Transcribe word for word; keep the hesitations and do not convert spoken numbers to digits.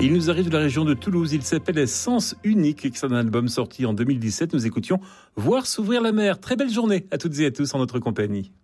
Il nous arrive de la région de Toulouse. Il s'appelle Sens Unique. C'est un album sorti en deux mille dix-sept. Nous écoutions Voir s'ouvrir la mer. Très belle journée à toutes et à tous en notre compagnie.